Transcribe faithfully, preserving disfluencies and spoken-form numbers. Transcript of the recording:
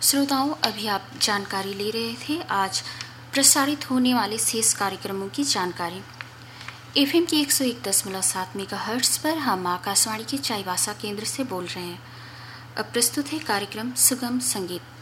श्रोताओं, अभी आप जानकारी ले रहे थे आज प्रसारित होने वाले शेष कार्यक्रमों की जानकारी। एफएम की एक सौ एक दशमलव सात मेगाहर्ट्ज पर हम आकाशवाणी के चाईबासा केंद्र से बोल रहे हैं। अब प्रस्तुत है कार्यक्रम सुगम संगीत।